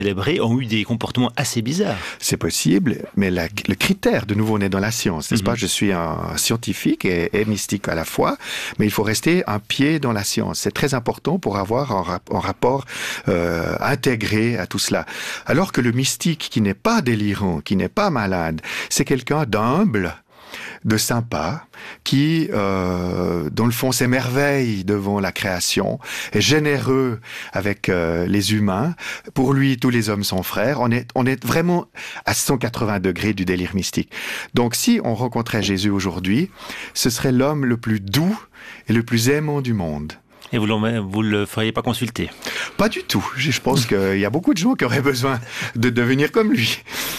célébrés ont eu des comportements assez bizarres. C'est possible, mais le critère, de nouveau, on est dans la science, n'est-ce pas? Je suis un scientifique et mystique à la fois, mais il faut rester un pied dans la science. C'est très important pour avoir un rapport intégré à tout cela. Alors que le mystique qui n'est pas délirant, qui n'est pas malade, c'est quelqu'un d'humble, de sympa, qui, dans le fond, s'émerveille devant la création, est généreux avec les humains. Pour lui, tous les hommes sont frères. On est vraiment à 180 degrés du délire mystique. Donc, si on rencontrait Jésus aujourd'hui, ce serait l'homme le plus doux et le plus aimant du monde. Et vous le feriez pas consulter? Pas du tout. Je pense qu'il y a beaucoup de gens qui auraient besoin de devenir comme lui.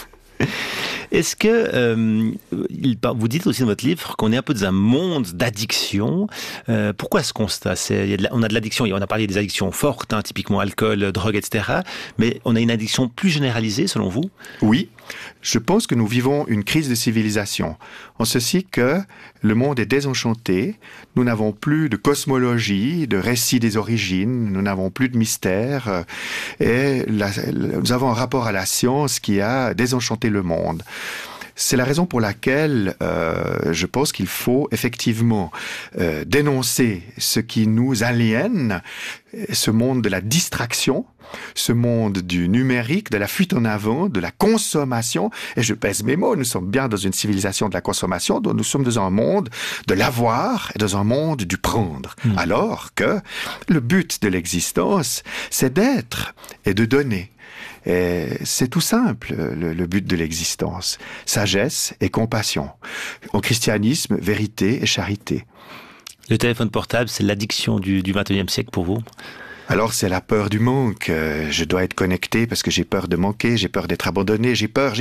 Est-ce que vous dites aussi dans votre livre qu'on est un peu dans un monde d'addiction? Pourquoi ce constat? On a de l'addiction, on a parlé des addictions fortes, hein, typiquement alcool, drogue, etc. Mais on a une addiction plus généralisée, selon vous? Oui, je pense que nous vivons une crise de civilisation, en ceci que le monde est désenchanté, nous n'avons plus de cosmologie, de récit des origines, nous n'avons plus de mystère, et nous avons un rapport à la science qui a désenchanté le monde. C'est la raison pour laquelle je pense qu'il faut effectivement dénoncer ce qui nous aliène, ce monde de la distraction, ce monde du numérique, de la fuite en avant, de la consommation. Et je pèse mes mots, nous sommes bien dans une civilisation de la consommation, dont nous sommes dans un monde de l'avoir et dans un monde du prendre. Alors que le but de l'existence, c'est d'être et de donner. Et c'est tout simple, le but de l'existence. Sagesse et compassion. Au christianisme, vérité et charité. Le téléphone portable, c'est l'addiction du XXIe siècle pour vous? Alors c'est la peur du manque. Je dois être connecté parce que j'ai peur de manquer, j'ai peur d'être abandonné, j'ai peur.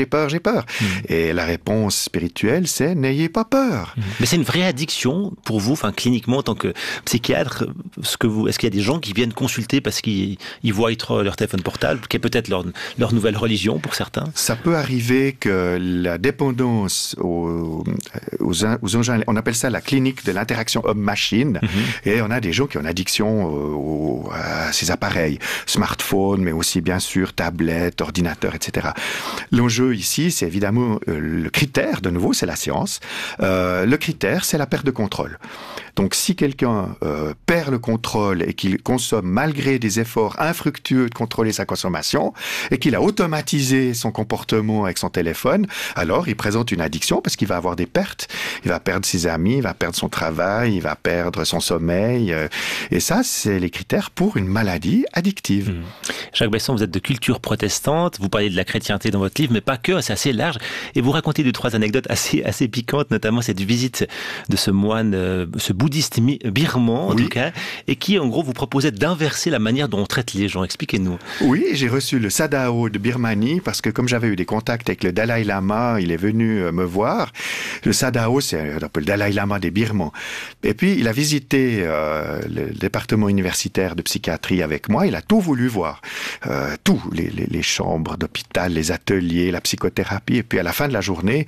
Et la réponse spirituelle, c'est n'ayez pas peur. Mais c'est une vraie addiction pour vous, enfin cliniquement en tant que psychiatre. Est-ce qu'il y a des gens qui viennent consulter parce qu'ils voient leur téléphone portable, qui est peut-être leur nouvelle religion pour certains? Ça peut arriver que la dépendance aux engins, on appelle ça la clinique de l'interaction homme-machine, et on a des gens qui ont une addiction à ces appareils, smartphones, mais aussi bien sûr tablettes, ordinateurs, etc. L'enjeu ici, c'est évidemment le critère, de nouveau, c'est la science. Le critère, c'est la perte de contrôle. Donc si quelqu'un perd le contrôle et qu'il consomme malgré des efforts infructueux de contrôler sa consommation et qu'il a automatisé son comportement avec son téléphone, alors il présente une addiction parce qu'il va avoir des pertes. Il va perdre ses amis, il va perdre son travail, il va perdre son sommeil. Et ça, c'est les critères pour une maladie addictive. Jacques Besson, vous êtes de culture protestante, vous parlez de la chrétienté dans votre livre, mais pas que, c'est assez large. Et vous racontez 2-3 anecdotes assez piquantes, notamment cette visite de ce moine, ce bouddhiste birman, en tout cas, et qui, en gros, vous proposait d'inverser la manière dont on traite les gens. Expliquez-nous. Oui, j'ai reçu le Sadao de Birmanie, parce que comme j'avais eu des contacts avec le Dalai Lama, il est venu me voir. Le Sadao, c'est un peu le Dalai Lama des Birmans. Et puis, il a visité le département universitaire de psychiatrie avec moi, il a tout voulu voir. Tout, les chambres d'hôpital, les ateliers, la psychothérapie. Et puis, à la fin de la journée,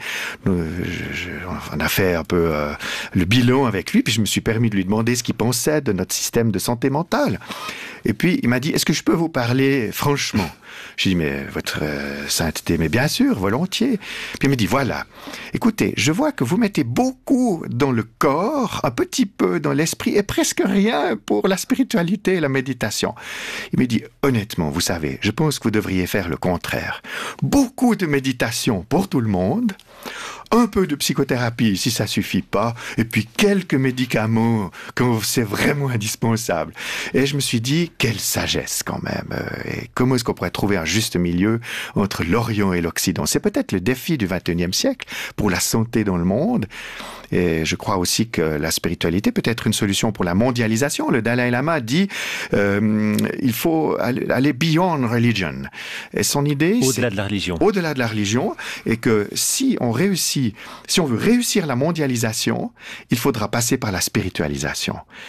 on a fait un peu le bilan avec lui, puis je me suis permis de lui demander ce qu'il pensait de notre système de santé mentale. Et puis, il m'a dit, est-ce que je peux vous parler franchement? J'ai dit, mais votre sainteté, mais bien sûr, volontiers. Puis il me dit, voilà, écoutez, je vois que vous mettez beaucoup dans le corps, un petit peu dans l'esprit, et presque rien pour la spiritualité et la méditation. Il me dit, honnêtement, vous savez, je pense que vous devriez faire le contraire. Beaucoup de méditation pour tout le monde, un peu de psychothérapie si ça suffit pas, et puis quelques médicaments quand c'est vraiment indispensable. Et je me suis dit, quelle sagesse quand même. Et comment est-ce qu'on pourrait trouver un juste milieu entre l'Orient et l'Occident? C'est peut-être le défi du XXIe siècle pour la santé dans le monde. Et je crois aussi que la spiritualité peut être une solution pour la mondialisation. Le Dalai Lama dit il faut aller beyond religion. Et son idée, au-delà de la religion. Au-delà de la religion, et que si on veut réussir la mondialisation, il faudra passer par la spiritualisation.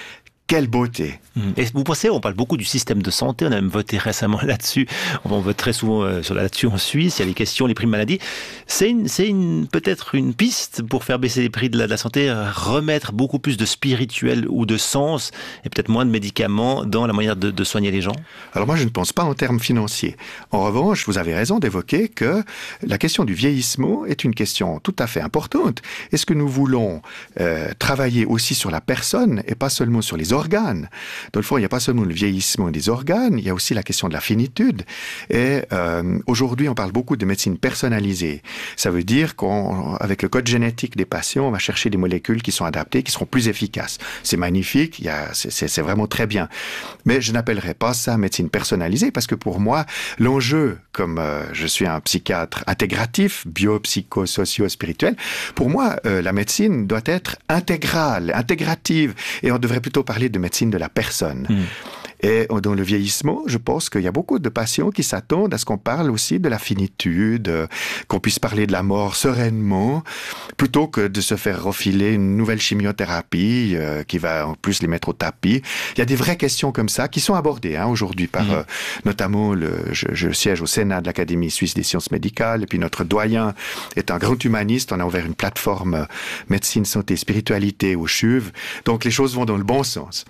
Quelle beauté! Et vous pensez, on parle beaucoup du système de santé, on a même voté récemment là-dessus, on vote très souvent là-dessus en Suisse, il y a les questions, les primes maladie. C'est peut-être une piste pour faire baisser les prix de la santé, remettre beaucoup plus de spirituel ou de sens et peut-être moins de médicaments dans la manière de soigner les gens? Alors moi, je ne pense pas en termes financiers. En revanche, vous avez raison d'évoquer que la question du vieillissement est une question tout à fait importante. Est-ce que nous voulons travailler aussi sur la personne et pas seulement sur les organes? Dans le fond, il n'y a pas seulement le vieillissement des organes, il y a aussi la question de la finitude. Et aujourd'hui, on parle beaucoup de médecine personnalisée. Ça veut dire qu'avec le code génétique des patients, on va chercher des molécules qui sont adaptées, qui seront plus efficaces. C'est magnifique, c'est vraiment très bien. Mais je n'appellerais pas ça médecine personnalisée parce que pour moi, l'enjeu, comme je suis un psychiatre intégratif, bio-psycho-socio-spirituel, pour moi, la médecine doit être intégrale, intégrative. Et on devrait plutôt parler de médecine de la personne. Et dans le vieillissement, je pense qu'il y a beaucoup de patients qui s'attendent à ce qu'on parle aussi de la finitude, qu'on puisse parler de la mort sereinement, plutôt que de se faire refiler une nouvelle chimiothérapie qui va en plus les mettre au tapis. Il y a des vraies questions comme ça qui sont abordées aujourd'hui par notamment je siège au Sénat de l'Académie suisse des sciences médicales, et puis notre doyen est un grand humaniste. On a ouvert une plateforme médecine, santé, spiritualité au CHUV. Donc les choses vont dans le bon sens.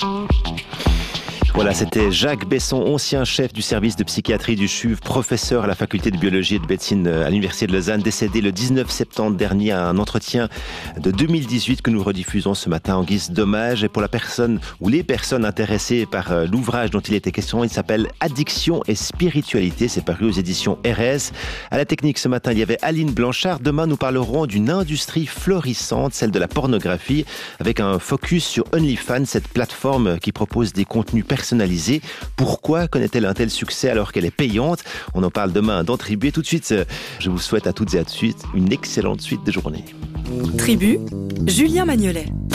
Voilà, c'était Jacques Besson, ancien chef du service de psychiatrie du CHUV, professeur à la faculté de biologie et de médecine à l'Université de Lausanne, décédé le 19 septembre dernier à un entretien de 2018 que nous rediffusons ce matin en guise d'hommage. Et pour la personne ou les personnes intéressées par l'ouvrage dont il était question, il s'appelle Addiction et spiritualité. C'est paru aux éditions RS. À la technique ce matin, il y avait Aline Blanchard. Demain, nous parlerons d'une industrie florissante, celle de la pornographie, avec un focus sur OnlyFans, cette plateforme qui propose des contenus personnalisée. Pourquoi connaît-elle un tel succès alors qu'elle est payante? On en parle demain dans Tribu. Et tout de suite, je vous souhaite à toutes et à tous une excellente suite de journée. Tribu, Julien Magnolet.